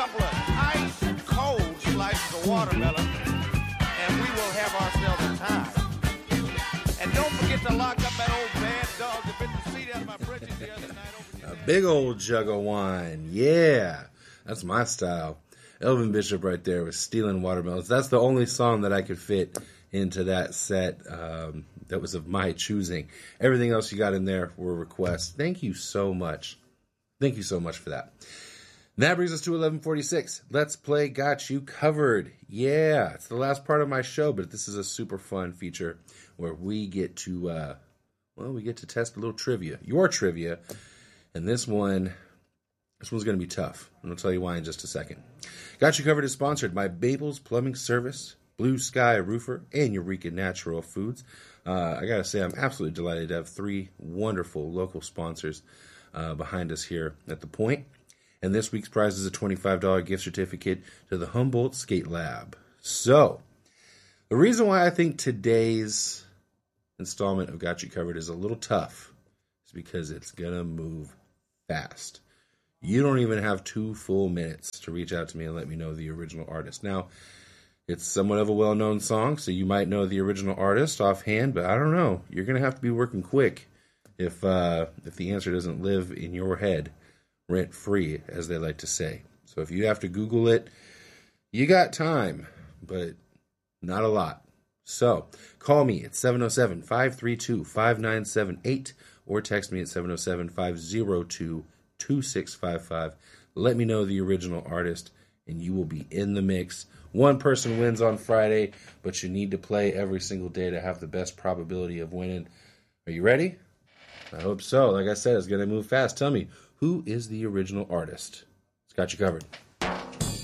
couple of ice cold slices of watermelon, and we will have ourselves a time. And don't forget to lock up that old bad dog that bit the seat out of my britches the other night. A big old jug of wine. Yeah, that's my style. Elvin Bishop right there with Stealing Watermelons. That's the only song that I could fit into that set that was of my choosing. Everything else you got in there were requests. Thank you so much. Thank you so much for that. And that brings us to 11:46. Let's Play Got You Covered. Yeah, it's the last part of my show, but this is a super fun feature where we get to, we get to test a little trivia. Your trivia. And this one's going to be tough. And I'll tell you why in just a second. Got You Covered is sponsored by Babel's Plumbing Service, Blue Sky Roofer, and Eureka Natural Foods. I got to say, I'm absolutely delighted to have three wonderful local sponsors behind us here at The Point. And this week's prize is a $25 gift certificate to the Humboldt Skate Lab. So, the reason why I think today's installment of Got You Covered is a little tough is because it's going to move fast. You don't even have 2 full minutes to reach out to me and let me know the original artist. Now, it's somewhat of a well-known song, so you might know the original artist offhand, but I don't know. You're going to have to be working quick if the answer doesn't live in your head rent-free, as they like to say. So if you have to Google it, you got time, but not a lot. So call me at 707-532-5978 or text me at 707-502-2655. Let me know the original artist, and you will be in the mix. One person wins on Friday, but you need to play every single day to have the best probability of winning. Are you ready? I hope so. Like I said, it's going to move fast. Tell me, who is the original artist? It's Got You Covered.